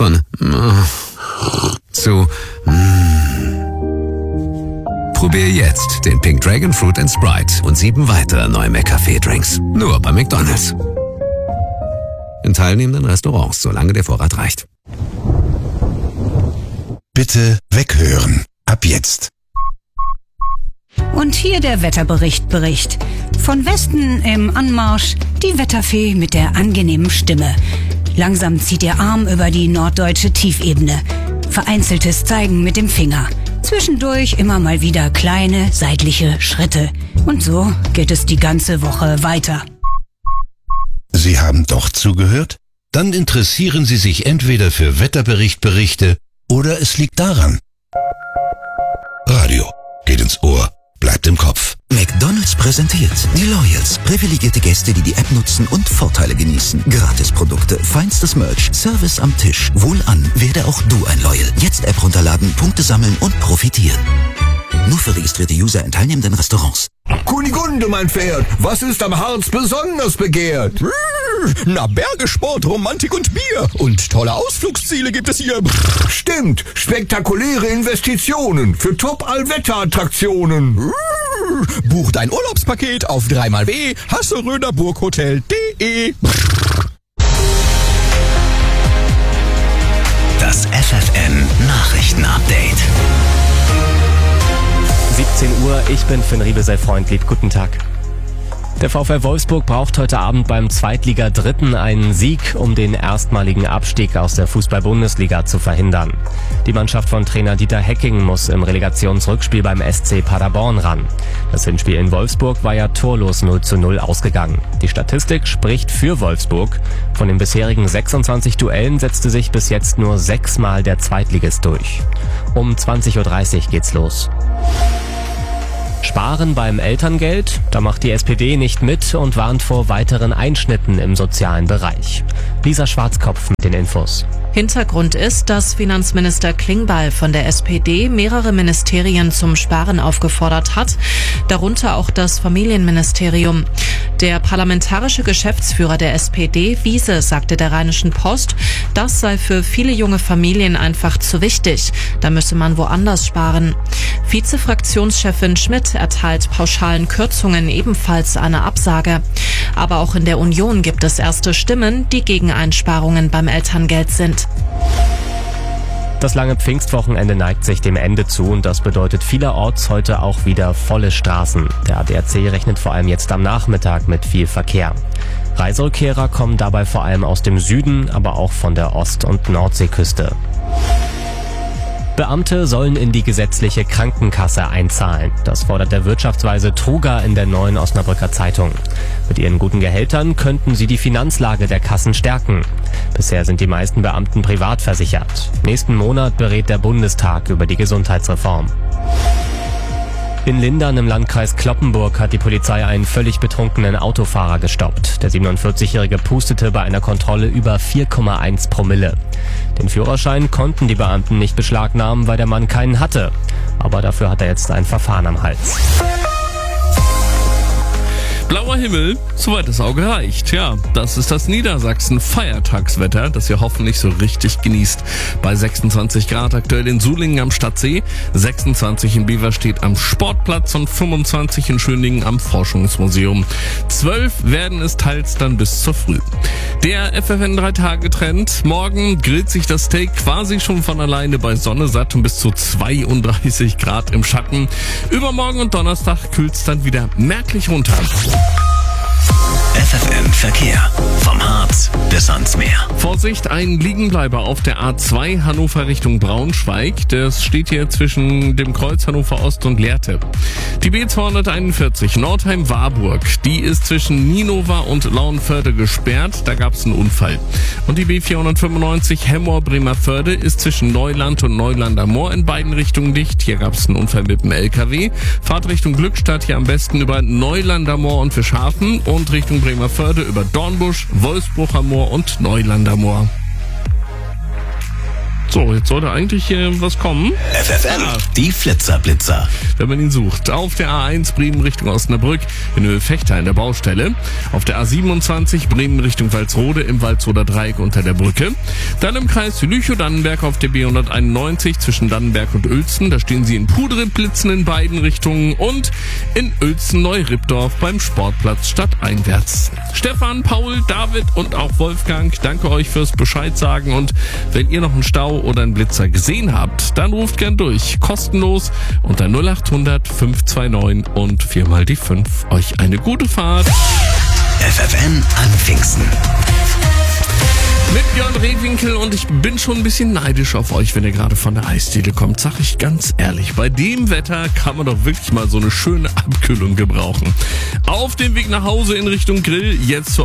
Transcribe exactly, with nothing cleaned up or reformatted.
Von zu Probier jetzt den Pink Dragon Fruit and Sprite und sieben weitere neue McCafé-Drinks. Nur bei McDonald's. In teilnehmenden Restaurants, solange der Vorrat reicht. Bitte weghören. Ab jetzt. Und hier der Wetterbericht Bericht. Von Westen im Anmarsch die Wetterfee mit der angenehmen Stimme. Langsam zieht ihr Arm über die norddeutsche Tiefebene. Vereinzeltes Zeigen mit dem Finger. Zwischendurch immer mal wieder kleine seitliche Schritte. Und so geht es die ganze Woche weiter. Sie haben doch zugehört? Dann interessieren Sie sich entweder für Wetterberichtberichte oder es liegt daran. Radio geht ins Ohr, bleibt im Kopf. McDonald's präsentiert die Loyals. Privilegierte Gäste, die die App nutzen und Vorteile genießen. Gratisprodukte, feinstes Merch, Service am Tisch. Wohlan, werde auch du ein Loyal. Jetzt App runterladen, Punkte sammeln und profitieren. Nur für registrierte User in teilnehmenden Restaurants. Kunigunde, mein Pferd, was ist am Harz besonders begehrt? Na, Berge, Sport, Romantik und Bier. Und tolle Ausflugsziele gibt es hier. Stimmt, spektakuläre Investitionen für Top-Allwetter-Attraktionen. Buch dein Urlaubspaket auf dreimal w hasseröderburghotel punkt de. Das F F N Nachrichten-Update. siebzehn Uhr, ich bin Finn Riebesell, Freund, lieb guten Tag. Der VfL Wolfsburg braucht heute Abend beim Zweitliga-Dritten einen Sieg, um den erstmaligen Abstieg aus der Fußball-Bundesliga zu verhindern. Die Mannschaft von Trainer Dieter Hecking muss im Relegationsrückspiel beim S C Paderborn ran. Das Hinspiel in Wolfsburg war ja torlos null zu null ausgegangen. Die Statistik spricht für Wolfsburg. Von den bisherigen sechsundzwanzig Duellen setzte sich bis jetzt nur sechsmal der Zweitligist durch. Um zwanzig Uhr dreißig geht's los. Sparen beim Elterngeld? Da macht die S P D nicht mit und warnt vor weiteren Einschnitten im sozialen Bereich. Lisa Schwarzkopf mit den Infos. Hintergrund ist, dass Finanzminister Klingbeil von der S P D mehrere Ministerien zum Sparen aufgefordert hat, darunter auch das Familienministerium. Der parlamentarische Geschäftsführer der S P D, Wiese, sagte der Rheinischen Post, das sei für viele junge Familien einfach zu wichtig. Da müsse man woanders sparen. Vizefraktionschefin Schmidt erteilt pauschalen Kürzungen ebenfalls eine Absage. Aber auch in der Union gibt es erste Stimmen, die gegen Einsparungen beim Elterngeld sind. Das lange Pfingstwochenende neigt sich dem Ende zu und das bedeutet vielerorts heute auch wieder volle Straßen. Der A D A C rechnet vor allem jetzt am Nachmittag mit viel Verkehr. Reiserückkehrer kommen dabei vor allem aus dem Süden, aber auch von der Ost- und Nordseeküste. Beamte sollen in die gesetzliche Krankenkasse einzahlen. Das fordert der Wirtschaftsweise Truger in der Neuen Osnabrücker Zeitung. Mit ihren guten Gehältern könnten sie die Finanzlage der Kassen stärken. Bisher sind die meisten Beamten privat versichert. Nächsten Monat berät der Bundestag über die Gesundheitsreform. In Lindern im Landkreis Cloppenburg hat die Polizei einen völlig betrunkenen Autofahrer gestoppt. Der siebenundvierzigjährige pustete bei einer Kontrolle über vier Komma eins Promille. Den Führerschein konnten die Beamten nicht beschlagnahmen, weil der Mann keinen hatte. Aber dafür hat er jetzt ein Verfahren am Hals. Blauer Himmel, soweit das Auge reicht. Ja, das ist das Niedersachsen-Feiertagswetter, das ihr hoffentlich so richtig genießt. Bei sechsundzwanzig Grad aktuell in Sulingen am Stadtsee, sechsundzwanzig in Beverstedt am Sportplatz und fünfundzwanzig in Schöningen am Forschungsmuseum. zwölf werden es teils dann bis zur Früh. Der F F N drei Tage Trend. Morgen grillt sich das Steak quasi schon von alleine bei Sonne satt und bis zu zweiunddreißig Grad im Schatten. Übermorgen und Donnerstag kühlt's dann wieder merklich runter. F F N Verkehr. Vom Harz bis ans Meer. Vorsicht, ein Liegenbleiber auf der A zwei Hannover Richtung Braunschweig. Das steht hier zwischen dem Kreuz Hannover Ost und Lehrte. Die B zweihunderteinundvierzig Nordheim-Warburg, die ist zwischen Ninova und Lauenförde gesperrt. Da gab es einen Unfall. Und die B vierhundertfünfundneunzig Hemmoor-Bremerförde ist zwischen Neuland und Neulander Moor in beiden Richtungen dicht. Hier gab es einen Unfall mit dem L K W. Fahrt Richtung Glückstadt hier am besten über Neulander Moor und Fischhafen und Richtung Bremerförde über Dornbusch, Wolfsbrucher Moor und Neulander Moor. So, jetzt sollte eigentlich äh, was kommen. F F M, ah. die Flitzer-Blitzer. Wenn man ihn sucht. Auf der A eins Bremen Richtung Osnabrück in Höhe Fechter in der Baustelle. Auf der A siebenundzwanzig Bremen Richtung Walsrode im Walsroder Dreieck unter der Brücke. Dann im Kreis Lüchow-Dannenberg auf der B hunderteinundneunzig zwischen Dannenberg und Uelzen. Da stehen sie in Pudripp-Blitzen in beiden Richtungen. Und in Uelzen-Neu-Rippdorf beim Sportplatz stadteinwärts. Stefan, Paul, David und auch Wolfgang, danke euch fürs Bescheid sagen. Und wenn ihr noch einen Stau oder einen Blitzer gesehen habt, dann ruft gern durch. Kostenlos unter null acht hundert fünf zwei neun und viermal die fünf. Euch eine gute Fahrt. F F M an Pfingsten. Mit Björn Rehwinkel und ich bin schon ein bisschen neidisch auf euch, wenn ihr gerade von der Eisdiele kommt. Sag ich ganz ehrlich, bei dem Wetter kann man doch wirklich mal so eine schöne Abkühlung gebrauchen. Auf dem Weg nach Hause in Richtung Grill, jetzt zur